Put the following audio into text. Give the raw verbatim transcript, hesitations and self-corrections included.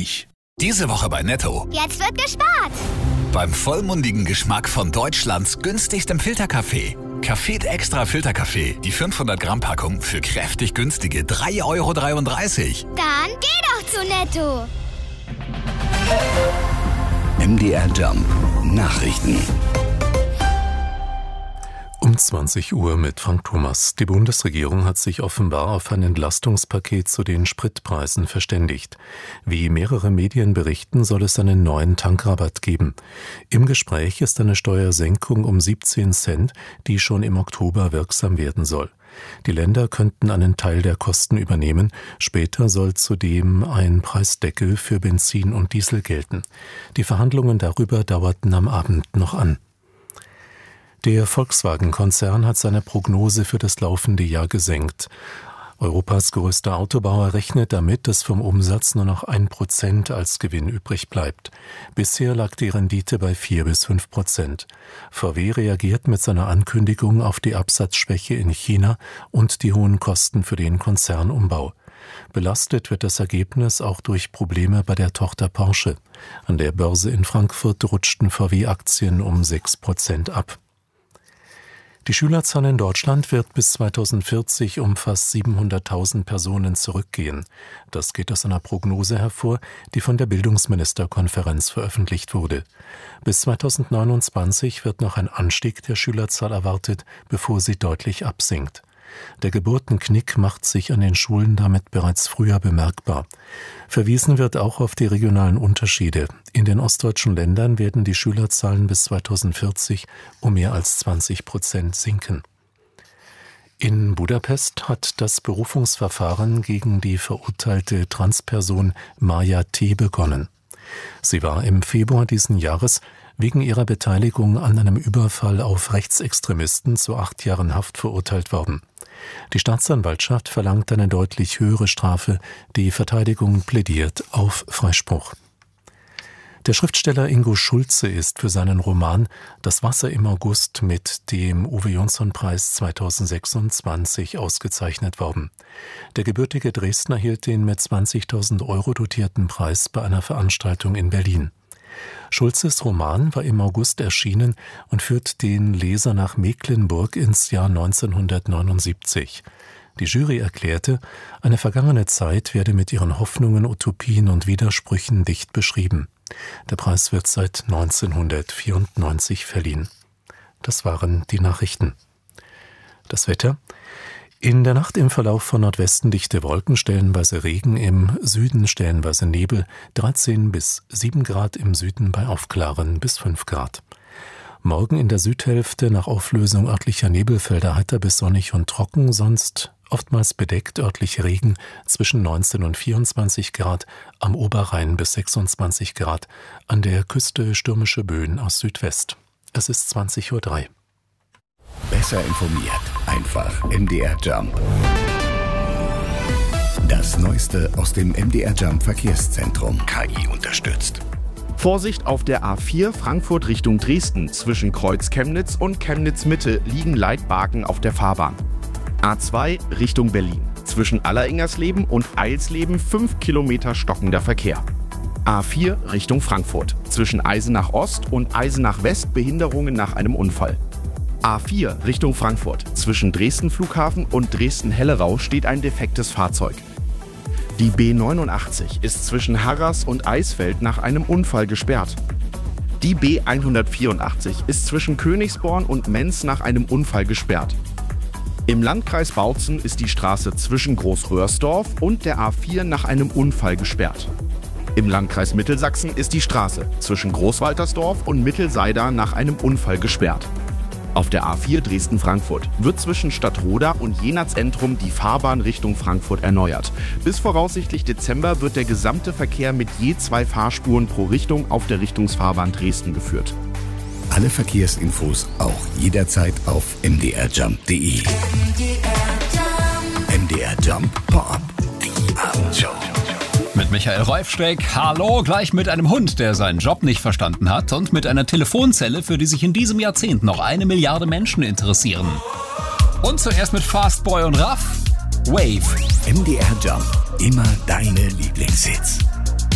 euch. Diese Woche bei Netto. Jetzt wird gespart. Beim vollmundigen Geschmack von Deutschlands günstigstem Filterkaffee. Café Extra Filterkaffee. Die fünfhundert Gramm Packung für kräftig günstige drei Euro dreiunddreißig. Dann geh doch zu Netto. M D R Jump Nachrichten. Um zwanzig Uhr mit Frank Thomas. Die Bundesregierung hat sich offenbar auf ein Entlastungspaket zu den Spritpreisen verständigt. Wie mehrere Medien berichten, soll es einen neuen Tankrabatt geben. Im Gespräch ist eine Steuersenkung um siebzehn Cent, die schon im Oktober wirksam werden soll. Die Länder könnten einen Teil der Kosten übernehmen. Später soll zudem ein Preisdeckel für Benzin und Diesel gelten. Die Verhandlungen darüber dauerten am Abend noch an. Der Volkswagen-Konzern hat seine Prognose für das laufende Jahr gesenkt. Europas größter Autobauer rechnet damit, dass vom Umsatz nur noch ein Prozent als Gewinn übrig bleibt. Bisher lag die Rendite bei vier bis fünf Prozent. V W reagiert mit seiner Ankündigung auf die Absatzschwäche in China und die hohen Kosten für den Konzernumbau. Belastet wird das Ergebnis auch durch Probleme bei der Tochter Porsche. An der Börse in Frankfurt rutschten V W-Aktien um sechs Prozent ab. Die Schülerzahl in Deutschland wird bis zweitausendvierzig um fast siebenhunderttausend Personen zurückgehen. Das geht aus einer Prognose hervor, die von der Bildungsministerkonferenz veröffentlicht wurde. Bis zweitausendneunundzwanzig wird noch ein Anstieg der Schülerzahl erwartet, bevor sie deutlich absinkt. Der Geburtenknick macht sich an den Schulen damit bereits früher bemerkbar. Verwiesen wird auch auf die regionalen Unterschiede. In den ostdeutschen Ländern werden die Schülerzahlen bis zweitausendvierzig um mehr als zwanzig Prozent sinken. In Budapest hat das Berufungsverfahren gegen die verurteilte Transperson Maja T. begonnen. Sie war im Februar diesen Jahres wegen ihrer Beteiligung an einem Überfall auf Rechtsextremisten zu acht Jahren Haft verurteilt worden. Die Staatsanwaltschaft verlangt eine deutlich höhere Strafe, die Verteidigung plädiert auf Freispruch. Der Schriftsteller Ingo Schulze ist für seinen Roman »Das Wasser im August« mit dem Uwe-Jonsson-Preis zweitausendsechsundzwanzig ausgezeichnet worden. Der gebürtige Dresdner hielt den mit zwanzigtausend Euro dotierten Preis bei einer Veranstaltung in Berlin. Schulzes Roman war im August erschienen und führt den Leser nach Mecklenburg ins Jahr neunzehnhundertneunundsiebzig. Die Jury erklärte, eine vergangene Zeit werde mit ihren Hoffnungen, Utopien und Widersprüchen dicht beschrieben. Der Preis wird seit neunzehnhundertvierundneunzig verliehen. Das waren die Nachrichten. Das Wetter: In der Nacht im Verlauf von Nordwesten dichte Wolken, stellenweise Regen, im Süden stellenweise Nebel, dreizehn bis sieben Grad, im Süden bei Aufklaren bis fünf Grad. Morgen in der Südhälfte nach Auflösung örtlicher Nebelfelder heiter bis sonnig und trocken, sonst oftmals bedeckt, örtlich Regen, zwischen neunzehn und vierundzwanzig Grad, am Oberrhein bis sechsundzwanzig Grad, an der Küste stürmische Böen aus Südwest. Es ist zwanzig Uhr drei. Besser informiert, einfach M D R Jump. Das Neueste aus dem M D R Jump Verkehrszentrum. K I unterstützt. Vorsicht auf der A vier Frankfurt Richtung Dresden. Zwischen Kreuz Chemnitz und Chemnitz Mitte liegen Leitbarken auf der Fahrbahn. A zwei Richtung Berlin. Zwischen Alleringersleben und Eilsleben fünf Kilometer stockender Verkehr. A vier Richtung Frankfurt. Zwischen Eisenach Ost und Eisenach West Behinderungen nach einem Unfall. A vier Richtung Frankfurt. Zwischen Dresden Flughafen und Dresden-Hellerau steht ein defektes Fahrzeug. Die B neunundachtzig ist zwischen Harras und Eisfeld nach einem Unfall gesperrt. Die B hundertvierundachtzig ist zwischen Königsborn und Menz nach einem Unfall gesperrt. Im Landkreis Bautzen ist die Straße zwischen Großröhrsdorf und der A vier nach einem Unfall gesperrt. Im Landkreis Mittelsachsen ist die Straße zwischen Großwaltersdorf und Mittelseida nach einem Unfall gesperrt. Auf der A vier Dresden-Frankfurt wird zwischen Stadtroda und Jenatz-Entrum die Fahrbahn Richtung Frankfurt erneuert. Bis voraussichtlich Dezember wird der gesamte Verkehr mit je zwei Fahrspuren pro Richtung auf der Richtungsfahrbahn Dresden geführt. Alle Verkehrsinfos auch jederzeit auf m d r jump punkt d e. M D R Jump Pop-up. Die Abendshow. Mit Michael Reufsteck, hallo, gleich mit einem Hund, der seinen Job nicht verstanden hat und mit einer Telefonzelle, für die sich in diesem Jahrzehnt noch eine Milliarde Menschen interessieren. Und zuerst mit Fastboy und Raff, Wave. M D R Jump, immer deine Lieblingshits.